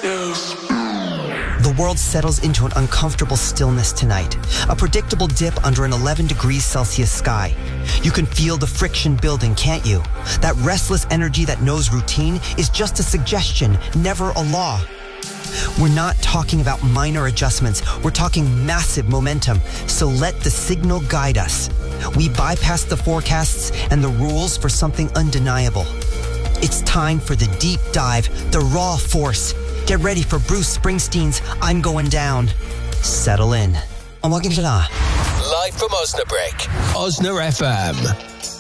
The world settles into an uncomfortable stillness tonight, a predictable dip under an 11 degrees Celsius sky. You can feel the friction building, can't you? That restless energy that knows routine is just a suggestion, never a law. We're not talking about minor adjustments, we're talking massive momentum, so let the signal guide us. We bypass the forecasts and the rules for something undeniable. It's time for the deep dive, the raw force. Get ready for Bruce Springsteen's I'm Going Down. Settle in. Live from Osnabrück, Osna FM.